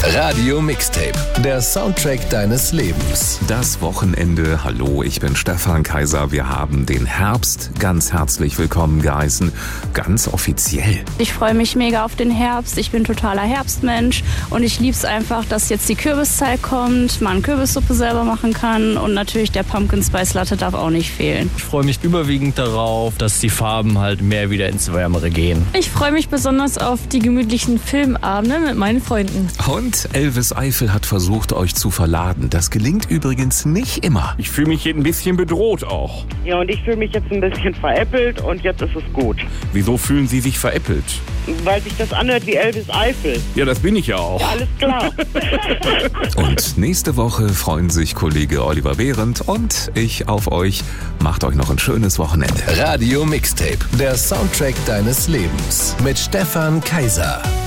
Radio Mixtape, der Soundtrack deines Lebens. Das Wochenende. Hallo, ich bin Stefan Kaiser. Wir haben den Herbst ganz herzlich willkommen geheißen. Ganz offiziell. Ich freue mich mega auf den Herbst. Ich bin totaler Herbstmensch und ich liebe es einfach, dass jetzt die Kürbiszeit kommt, man Kürbissuppe selber machen kann und natürlich der Pumpkin Spice Latte darf auch nicht fehlen. Ich freue mich überwiegend darauf, dass die Farben halt mehr wieder ins Wärmere gehen. Ich freue mich besonders auf die gemütlichen Filmabende mit meinen Freunden. Und Elvis Eifel hat versucht, euch zu verladen. Das gelingt übrigens nicht immer. Ich fühle mich ein bisschen bedroht auch. Ja, und ich fühle mich jetzt ein bisschen veräppelt und jetzt ist es gut. Wieso fühlen Sie sich veräppelt? Weil sich das anhört wie Elvis Eifel. Ja, das bin ich ja auch. Ja, alles klar. Und nächste Woche freuen sich Kollege Oliver Behrendt und ich auf euch. Macht euch noch ein schönes Wochenende. Radio Mixtape, der Soundtrack deines Lebens mit Stefan Kaiser.